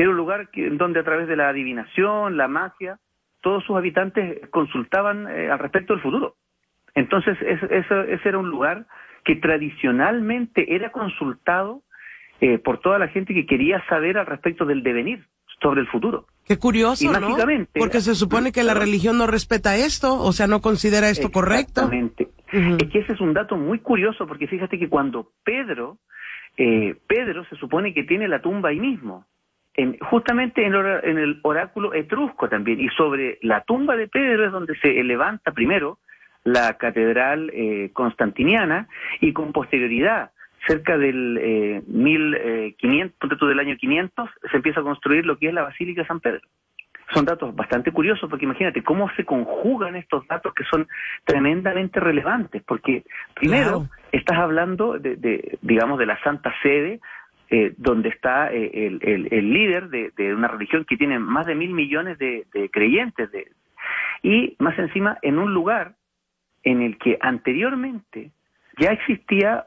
que era un lugar donde a través de la adivinación, la magia, todos sus habitantes consultaban al respecto del futuro. Entonces, ese era un lugar que tradicionalmente era consultado por toda la gente que quería saber al respecto del devenir, sobre el futuro. Qué curioso, y ¿no? mágicamente, porque se supone que la religión no respeta esto, o sea, no considera esto correcto. Exactamente. Es que ese es un dato muy curioso, porque fíjate que cuando Pedro se supone que tiene la tumba ahí mismo, justamente en el oráculo etrusco también, y sobre la tumba de Pedro es donde se levanta primero la catedral constantiniana, y con posterioridad, cerca del 1500, del año 500, se empieza a construir lo que es la Basílica de San Pedro. Son datos bastante curiosos, porque imagínate cómo se conjugan estos datos que son tremendamente relevantes, porque primero estás hablando digamos, de la Santa Sede, donde está el líder de una religión que tiene más de 1.000 millones de creyentes, y más encima en un lugar en el que anteriormente ya existía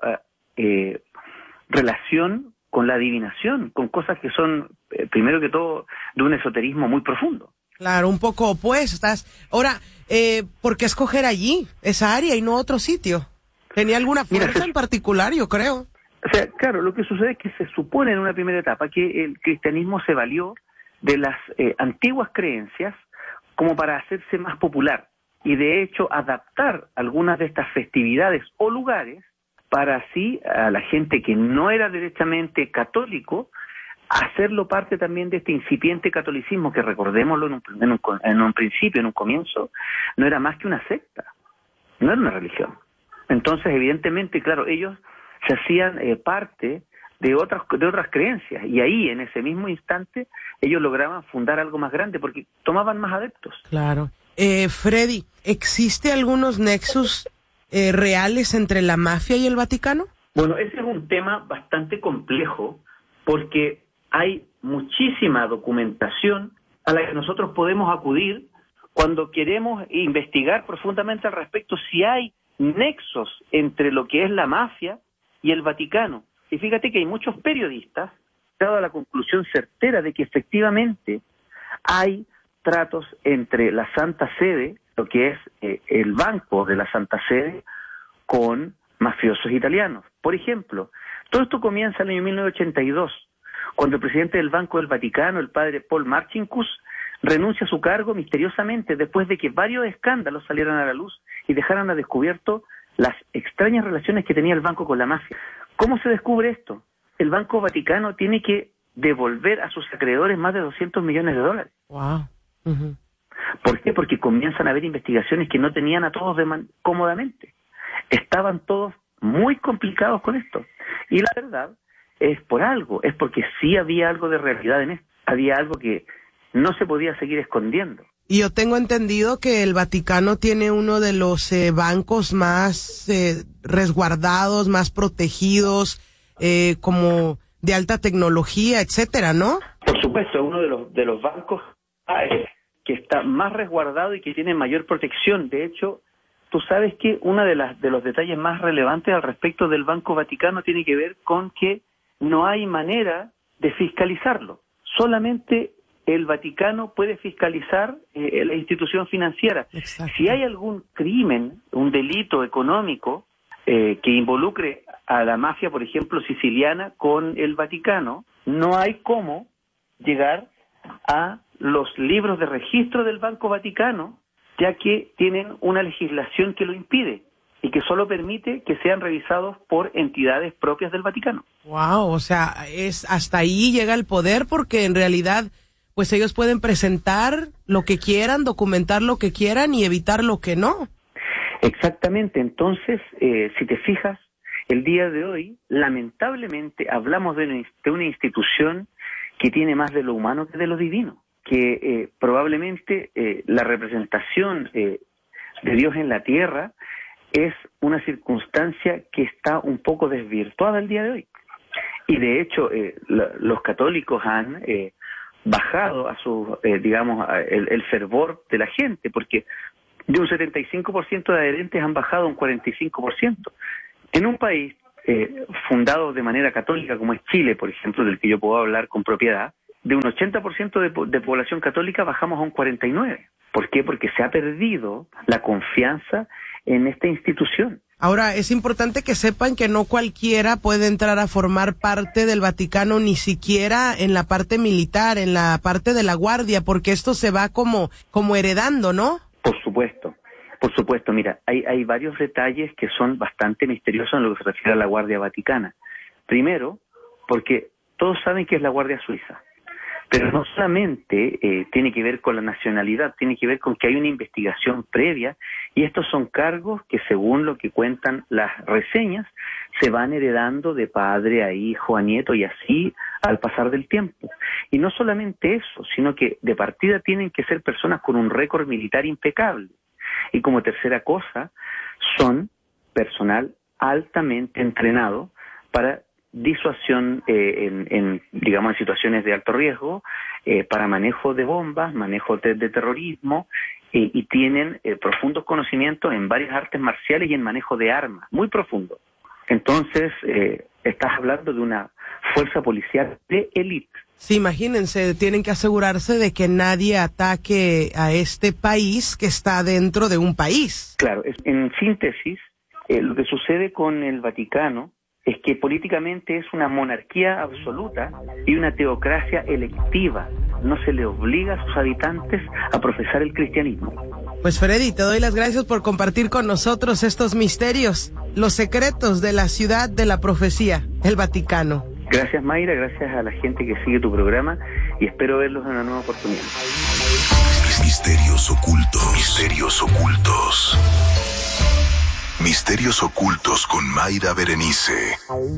relación con la adivinación, con cosas que son, primero que todo, de un esoterismo muy profundo. Claro, un poco opuestas. Ahora, ¿por qué escoger allí, esa área, y no otro sitio? ¿Tenía alguna fuerza en particular, yo creo? O sea, claro, lo que sucede es que se supone en una primera etapa que el cristianismo se valió de las antiguas creencias como para hacerse más popular, y de hecho adaptar algunas de estas festividades o lugares para así a la gente que no era derechamente católico hacerlo parte también de este incipiente catolicismo que, recordémoslo, en un principio, en un comienzo, no era más que una secta, no era una religión. Entonces, evidentemente, claro, ellos se hacían parte de otras creencias, y ahí, en ese mismo instante, ellos lograban fundar algo más grande porque tomaban más adeptos. Claro. Freddy, ¿existe algunos nexos reales entre la mafia y el Vaticano? Bueno, ese es un tema bastante complejo, porque hay muchísima documentación a la que nosotros podemos acudir cuando queremos investigar profundamente al respecto si hay nexos entre lo que es la mafia y el Vaticano. Y fíjate que hay muchos periodistas que han dado la conclusión certera de que efectivamente hay tratos entre la Santa Sede, lo que es el banco de la Santa Sede, con mafiosos italianos. Por ejemplo, todo esto comienza en el año 1982, cuando el presidente del Banco del Vaticano, el padre Paul Marcinkus, renuncia a su cargo misteriosamente después de que varios escándalos salieran a la luz y dejaran a descubierto las extrañas relaciones que tenía el banco con la mafia. ¿Cómo se descubre esto? El Banco Vaticano tiene que devolver a sus acreedores más de $200 millones. Wow. ¿Por qué? Porque comienzan a haber investigaciones que no tenían a todos cómodamente. Estaban todos muy complicados con esto. Y la verdad es por algo, es porque sí había algo de realidad en esto. Había algo que no se podía seguir escondiendo. Y yo tengo entendido que el Vaticano tiene uno de los bancos más resguardados, más protegidos, como de alta tecnología, etcétera, ¿no? Por supuesto, uno de los bancos que está más resguardado y que tiene mayor protección. De hecho, tú sabes que uno de los detalles más relevantes al respecto del Banco Vaticano tiene que ver con que no hay manera de fiscalizarlo. Solamente el Vaticano puede fiscalizar la institución financiera. Exacto. Si hay algún crimen, un delito económico que involucre a la mafia, por ejemplo, siciliana, con el Vaticano, no hay cómo llegar a los libros de registro del Banco Vaticano, ya que tienen una legislación que lo impide y que solo permite que sean revisados por entidades propias del Vaticano. Wow, o sea, es hasta ahí llega el poder, porque en realidad pues ellos pueden presentar lo que quieran, documentar lo que quieran y evitar lo que no. Exactamente. Entonces, si te fijas, el día de hoy, lamentablemente, hablamos de una institución que tiene más de lo humano que de lo divino, que probablemente la representación de Dios en la tierra es una circunstancia que está un poco desvirtuada el día de hoy. Y de hecho, los católicos han bajado a su, el fervor de la gente, porque de un 75% de adherentes han bajado a un 45%. En un país fundado de manera católica como es Chile, por ejemplo, del que yo puedo hablar con propiedad, de un 80% de población católica bajamos a un 49%. ¿Por qué? Porque se ha perdido la confianza en esta institución. Ahora, es importante que sepan que no cualquiera puede entrar a formar parte del Vaticano, ni siquiera en la parte militar, en la parte de la guardia, porque esto se va como heredando, ¿no? Por supuesto, mira, hay varios detalles que son bastante misteriosos en lo que se refiere a la Guardia Vaticana. Primero, porque todos saben que es la Guardia Suiza, pero no solamente tiene que ver con la nacionalidad, tiene que ver con que hay una investigación previa, y estos son cargos que, según lo que cuentan las reseñas, se van heredando de padre a hijo, a nieto, y así al pasar del tiempo. Y no solamente eso, sino que de partida tienen que ser personas con un récord militar impecable. Y como tercera cosa, son personal altamente entrenado para disuasión en situaciones de alto riesgo, para manejo de bombas, manejo de terrorismo, y tienen profundos conocimientos en varias artes marciales y en manejo de armas, muy profundo. Entonces, estás hablando de una fuerza policial de élite. Sí, imagínense, tienen que asegurarse de que nadie ataque a este país que está dentro de un país. Claro, en síntesis, lo que sucede con el Vaticano es que políticamente es una monarquía absoluta y una teocracia electiva. No se le obliga a sus habitantes a profesar el cristianismo. Pues Freddy, te doy las gracias por compartir con nosotros estos misterios, los secretos de la ciudad de la profecía, el Vaticano. Gracias, Mayra, gracias a la gente que sigue tu programa, y espero verlos en una nueva oportunidad. Misterios ocultos. Misterios ocultos. Misterios ocultos con Mayra Berenice.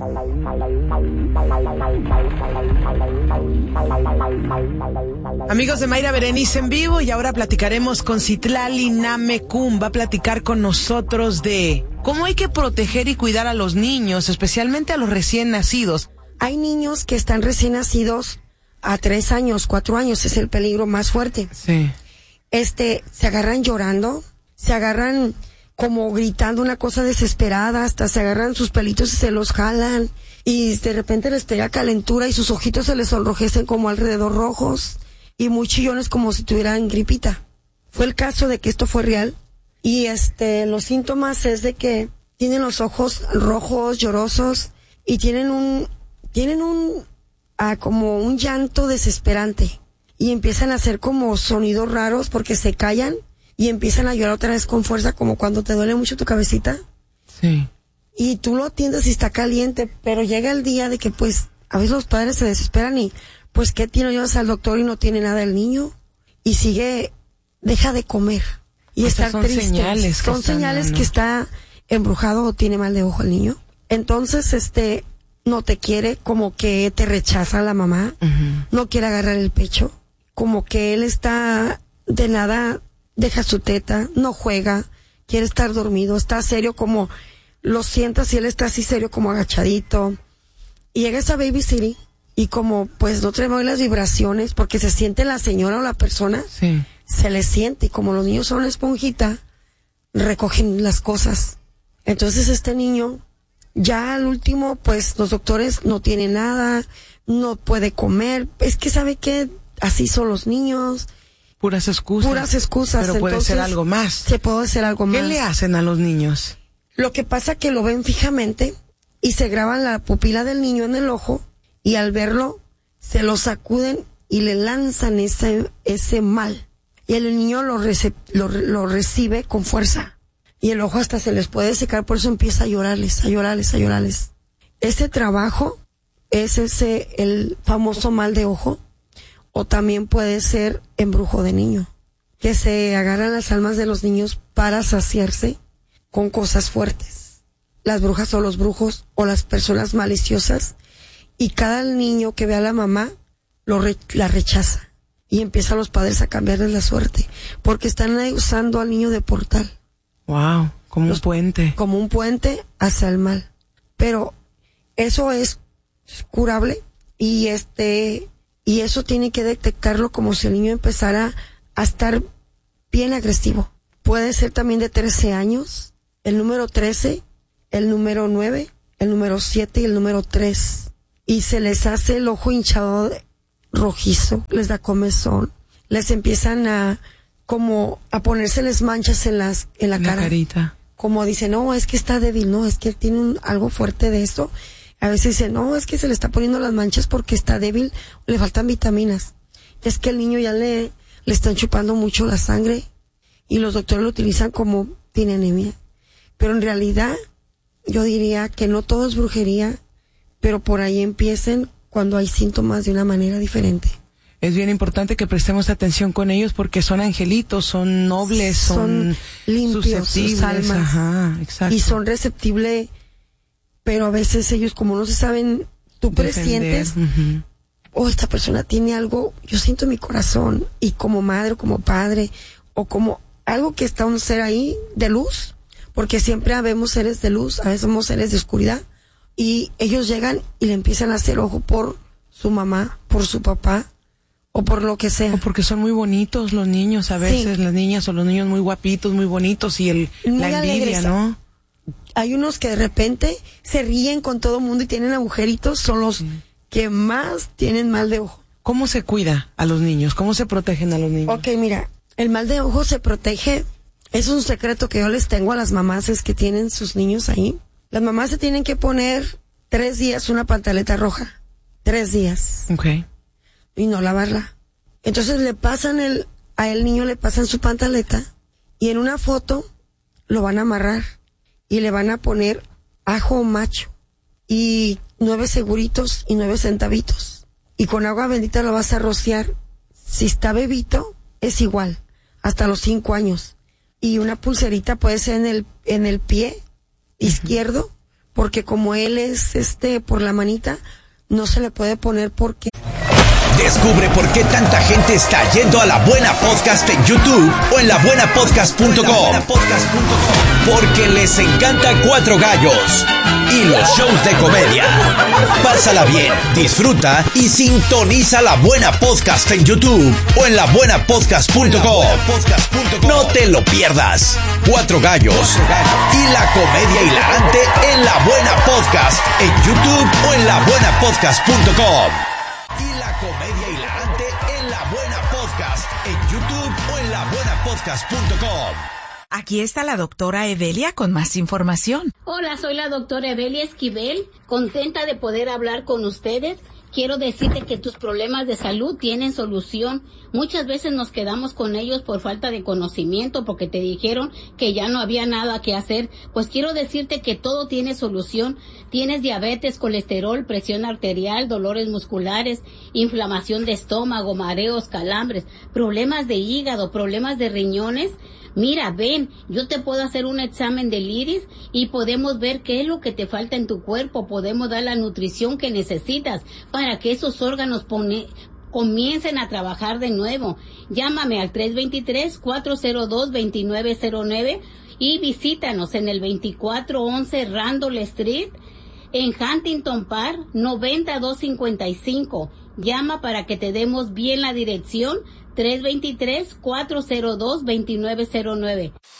Amigos de Mayra Berenice en vivo, y ahora platicaremos con Citlali Namecún. Va a platicar con nosotros de cómo hay que proteger y cuidar a los niños, especialmente a los recién nacidos. Hay niños que están recién nacidos a 3 años, 4 años, es el peligro más fuerte. Sí. Se agarran llorando, se agarran como gritando una cosa desesperada, hasta se agarran sus pelitos y se los jalan, y de repente les pega calentura y sus ojitos se les enrojecen como alrededor rojos, y muy chillones como si tuvieran gripita. Fue el caso de que esto fue real, y los síntomas es de que tienen los ojos rojos, llorosos, y tienen como un llanto desesperante, y empiezan a hacer como sonidos raros porque se callan y empiezan a llorar otra vez con fuerza, como cuando te duele mucho tu cabecita. Sí. Y tú lo atiendes y está caliente, pero llega el día de que pues a veces los padres se desesperan y pues ¿qué tiene? Llevas al doctor y no tiene nada el niño y deja de comer y está triste. Son señales que está embrujado o tiene mal de ojo el niño. Entonces no te quiere, como que te rechaza la mamá, no quiere agarrar el pecho, como que él está de nada, deja su teta, no juega, quiere estar dormido, está serio, como lo sientas y él está así serio como agachadito. Y llega esa baby city y como pues no trae las vibraciones, porque se siente la señora o la persona, sí, se le siente, y como los niños son una esponjita, recogen las cosas. Entonces este niño, ya al último, pues los doctores no tienen nada, no puede comer, es que sabe que así son los niños. Puras excusas. Pero puede ser algo más. Se puede hacer algo más. ¿Qué le hacen a los niños? Lo que pasa que lo ven fijamente y se graban la pupila del niño en el ojo, y al verlo se lo sacuden y le lanzan ese mal. Y el niño lo recibe con fuerza. Y el ojo hasta se les puede secar, por eso empieza a llorarles. Ese trabajo es el famoso mal de ojo, o también puede ser embrujo de niño, que se agarran las almas de los niños para saciarse con cosas fuertes. Las brujas o los brujos o las personas maliciosas, y cada niño que ve a la mamá la rechaza, y empiezan los padres a cambiarles la suerte, porque están usando al niño de portal. Wow, como un puente. Como un puente hacia el mal. Pero eso es curable, y eso tiene que detectarlo como si el niño empezara a estar bien agresivo. Puede ser también de 13 años, el número 13, el número 9, el número 7 y el número 3. Y se les hace el ojo hinchado rojizo, les da comezón, les empiezan a ponérseles manchas en la cara. Carita. Como dicen, no, es que está débil, no, es que tiene algo fuerte de esto. A veces dicen, no, es que se le está poniendo las manchas porque está débil, le faltan vitaminas. Es que el niño ya le están chupando mucho la sangre y los doctores lo utilizan como tiene anemia. Pero en realidad, yo diría que no todo es brujería, pero por ahí empiecen cuando hay síntomas de una manera diferente. Es bien importante que prestemos atención con ellos porque son angelitos, son nobles, son limpios sus almas. Ajá, exacto. Y son receptibles, pero a veces ellos como no se saben, tú presientes, esta persona tiene algo, yo siento en mi corazón, y como madre, o como padre, o como algo que está un ser ahí de luz, porque siempre habemos seres de luz, a veces somos seres de oscuridad, y ellos llegan y le empiezan a hacer ojo por su mamá, por su papá, o por lo que sea. O porque son muy bonitos los niños, a veces, las niñas o los niños muy guapitos, muy bonitos, y la envidia, alegres, ¿no? Hay unos que de repente se ríen con todo el mundo y tienen agujeritos, son los que más tienen mal de ojo. ¿Cómo se cuida a los niños? ¿Cómo se protegen a los niños? Ok, mira, el mal de ojo se protege, es un secreto que yo les tengo a las mamás, es que tienen sus niños ahí. Las mamás se tienen que poner 3 días una pantaleta roja, 3 días. Ok. Y no lavarla. Entonces le pasan a el niño le pasan su pantaleta y en una foto lo van a amarrar y le van a poner ajo macho y 9 seguritos y 9 centavitos. Y con agua bendita lo vas a rociar. Si está bebito, es igual, hasta los 5 años. Y una pulserita puede ser en el pie izquierdo, porque como él es por la manita, no se le puede poner porque... Descubre por qué tanta gente está yendo a La Buena Podcast en YouTube o en labuenapodcast.com. Porque les encanta Cuatro Gallos y los shows de comedia. Pásala bien, disfruta y sintoniza La Buena Podcast en YouTube o en labuenapodcast.com. No te lo pierdas. Cuatro Gallos y la comedia hilarante en La Buena Podcast en YouTube o en labuenapodcast.com. Y la comedia hilarante en La Buena Podcast en YouTube o en labuenapodcast.com. Aquí está la doctora Evelia con más información. Hola, soy la doctora Evelia Esquivel, contenta de poder hablar con ustedes. Quiero decirte que tus problemas de salud tienen solución. Muchas veces nos quedamos con ellos por falta de conocimiento, porque te dijeron que ya no había nada que hacer. Pues quiero decirte que todo tiene solución. Tienes diabetes, colesterol, presión arterial, dolores musculares, inflamación de estómago, mareos, calambres, problemas de hígado, problemas de riñones. Mira, ven, yo te puedo hacer un examen del iris y podemos ver qué es lo que te falta en tu cuerpo. Podemos dar la nutrición que necesitas para que esos órganos comiencen a trabajar de nuevo. Llámame al 323-402-2909 y visítanos en el 2411 Randall Street en Huntington Park, 9255. Llama para que te demos bien la dirección. 323-402-2909.